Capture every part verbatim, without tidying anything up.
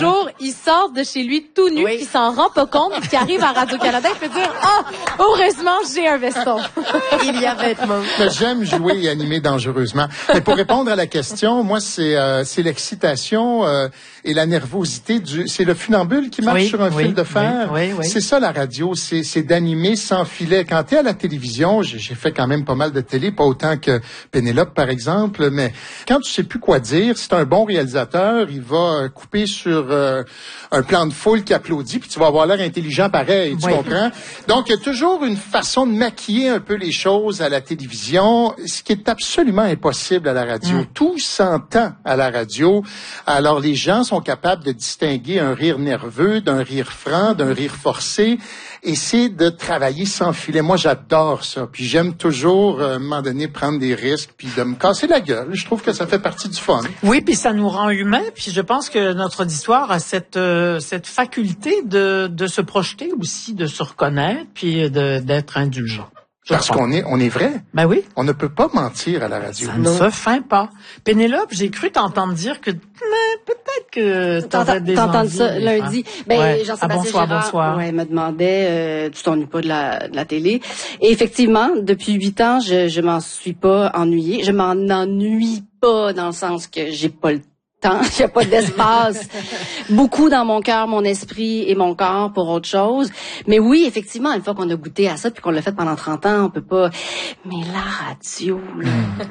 jour, il sort de chez lui tout nu, oui. qui s'en rend pas compte, qui arrive à Radio-Canada, il peut dire « Ah, oh, heureusement, j'ai un veston. » Il y a vêtements. J'aime jouer et animer dangereusement. Mais pour répondre à la question, moi, c'est euh, c'est l'excitation euh, et la nervosité du... C'est le funambule qui marche oui, sur un oui, fil de fer. Oui, oui, oui. C'est ça, la radio. C'est c'est d'animer sans filet. Quand t'es à la télévision, j'ai, j'ai fait quand même pas mal de télé, pas autant que Pénélope, par exemple, mais quand tu sais plus quoi dire, c'est un bon réalisateur, il va couper sur euh, un plan de foule qui applaudit, puis tu vas avoir l'air intelligent pareil, tu oui. comprends? Donc, il y a toujours une façon de maquiller un peu les choses à la télévision, ce qui est absolument impossible à la radio. Mm. Tout s'entend à la radio. Alors, les gens sont capables de distinguer un rire nerveux d'un rire franc, d'un rire forcé, et c'est de travailler sans filet. Moi, j'adore ça. Puis j'aime toujours, euh, à un moment donné, prendre des risques, puis de me casser la gueule. Je trouve que ça fait partie du fun. Oui, puis ça nous rend humains. Puis je pense que notre auditoire a cette euh, cette faculté de de se projeter aussi, de se reconnaître, puis de d'être indulgent. Parce qu'on est, on est vrai. Ben oui. On ne peut pas mentir à la radio. Ça ne se feint pas. Pénélope, j'ai cru t'entendre dire que peut-être que t'aurais des T'entends ça lundi. Ben, ouais. Jean-Sébastien ah, bonsoir, Gérard, bonsoir. Ouais, me demandait, euh, tu t'ennuies pas de la, de la télé. Et effectivement, depuis huit ans, je, je m'en suis pas ennuyée. Je m'en ennuie pas dans le sens que j'ai pas le temps, il n'y a pas d'espace. Beaucoup dans mon cœur, mon esprit et mon corps pour autre chose. Mais oui, effectivement, une fois qu'on a goûté à ça puis qu'on l'a fait pendant trente ans, on peut pas... Mais la radio, là...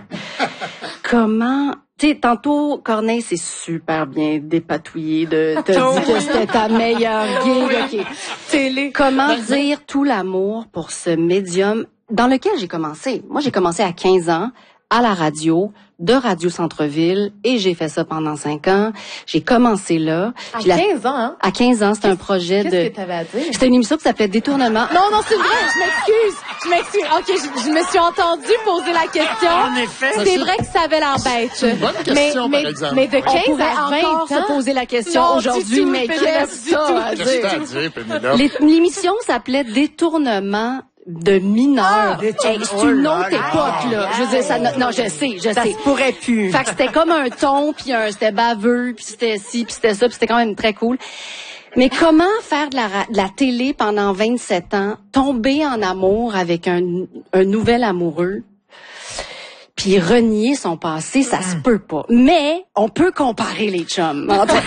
Comment... Tu sais, tantôt, Corneille s'est super bien dépatouillé de te dire que c'était ta meilleure gig. OK. Télé. Comment dire tout l'amour pour ce médium dans lequel j'ai commencé? Moi, j'ai commencé à quinze ans à la radio, de Radio Centre-Ville, et j'ai fait ça pendant cinq ans. J'ai commencé là. À Puis la... quinze ans, hein? À quinze ans, c'était un projet Qu'est-ce de... que t'avais à dire? C'était une émission qui s'appelait Détournement. Non, non, c'est vrai, je m'excuse. Je m'excuse. OK, je, je me suis entendue poser la question. En effet. C'est vrai que ça avait l'air bête. C'est une bonne question, mais, par exemple. Mais de On quinze pourrait à vingt encore ans, se poser la question non, aujourd'hui, du tout, mais Pénélope, qu'est-ce du ça tout. à Qu'est-ce que t'as à dire? dire, Pénélope? Les- L'émission s'appelait Détournement de mineurs. Ah, Hey, c'est une autre époque, là. Je veux dire, ça, non, je sais, je ça sais. se pourrait plus. Fait que c'était comme un ton, puis un, c'était baveux, puis c'était ci, puis c'était ça, puis c'était quand même très cool. Mais comment faire de la, ra- de la télé pendant vingt-sept ans, tomber en amour avec un, un nouvel amoureux, puis renier son passé, ça se peut pas. Mais on peut comparer les chums.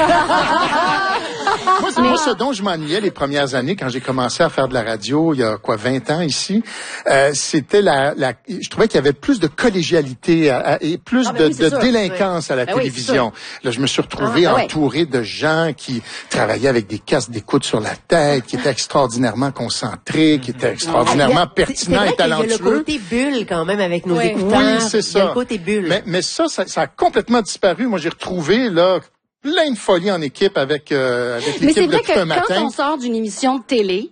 Moi, c'est moi ce dont je m'ennuyais les premières années quand j'ai commencé à faire de la radio, il y a quoi, vingt ans ici, euh, c'était la, la... Je trouvais qu'il y avait plus de collégialité à, à, et plus Ah, ben de, oui, c'est de sûr, délinquance à la ben oui, télévision. Là, je me suis retrouvé Ah, ouais. entouré de gens qui travaillaient avec des casques d'écoute sur la tête, qui étaient extraordinairement concentrés, qui étaient extraordinairement pertinents et Il y a le talentueux. côté bulle quand même avec nos Oui. écouteurs. Oui, c'est Il y a ça. le côté bulle. Mais, mais ça, ça, ça a complètement disparu. Moi, j'ai retrouvé là plein de folie en équipe avec, euh, avec Mais c'est l'équipe de vrai tout que un matin. quand on sort d'une émission de télé,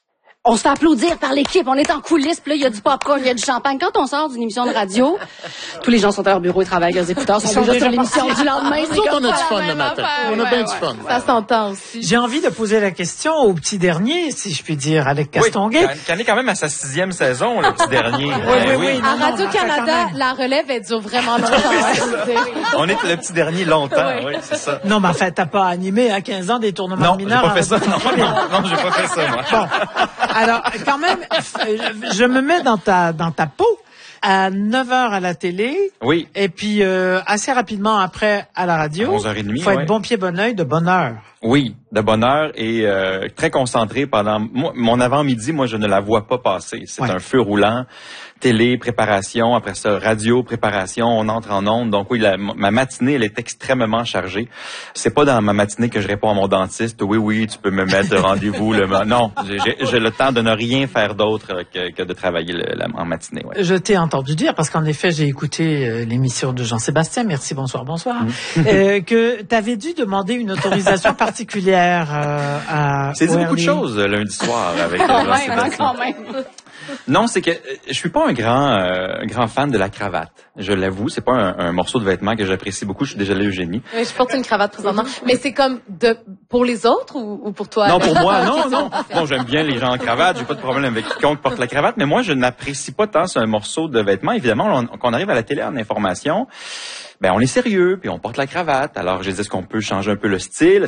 on se fait applaudir par l'équipe, on est en coulisses, puis là, il y a du popcorn, il y a du champagne. Quand on sort d'une émission de radio, tous les gens sont à leur bureau et travaillent avec leurs écouteurs, sont, Ils sont déjà déjà sur l'émission partis. du lendemain. Nous C'est autres, comme on a du pas fun la le même matin. affaire. On a Ouais, bien ouais. du fun. Ça s'entend aussi. J'ai envie de poser la question au petit dernier, si je puis dire, Alec Castonguay. Oui, qui en est quand même à sa sixième saison, le petit dernier. Oui, Ben oui, oui. À Non, non, Radio-Canada, ça, quand même. la relève, elle dure vraiment longtemps. je veux dire. On est le petit dernier longtemps, Oui. oui, c'est ça. Non, mais enfin, t'as pas animé à quinze ans des tournements Non, j'ai mineurs. pas fait ça. à- Non, non, j'ai pas fait ça, moi. Bon, alors quand même, euh, je me mets dans ta dans ta peau. À neuf heures à la télé, Oui. et puis euh, assez rapidement après à la radio. À onze heures trente, faut être ouais. bon pied, bon oeil, de bonne heure. Oui, de bonne heure et euh, très concentré pendant moi, mon avant-midi. Moi, je ne la vois pas passer. C'est Ouais. un feu roulant. Télé, préparation, après ça, radio, préparation, on entre en ondes. Donc oui, la, ma matinée, elle est extrêmement chargée. C'est pas dans ma matinée que je réponds à mon dentiste, oui, oui, tu peux me mettre rendez-vous. Le, non, j'ai, j'ai le temps de ne rien faire d'autre que, que de travailler le, la, en matinée. Ouais. Je t'ai entendu dire, parce qu'en effet, j'ai écouté euh, l'émission de Jean-Sébastien, merci, bonsoir, bonsoir, euh, que tu avais dû demander une autorisation particulière euh, à... C'est dit au beaucoup de Early. choses euh, lundi soir avec euh, Quand même, hein, Jean-Sébastien. quand même. Non, c'est que euh, je suis pas un grand euh, grand fan de la cravate. Je l'avoue, c'est pas un, un morceau de vêtement que j'apprécie beaucoup. Je suis déjà allé Eugénie. Oui, je porte une cravate présentement. Mais c'est comme de pour les autres ou, ou pour toi? Non, pour moi, non, non. Bon, j'aime bien les gens en cravate. J'ai pas de problème avec quiconque porte la cravate, mais moi, je n'apprécie pas tant ce morceau de vêtement. Évidemment, on, quand on arrive à la télé en information, ben on est sérieux, puis on porte la cravate. Alors, je dis, est-ce qu'on peut changer un peu le style?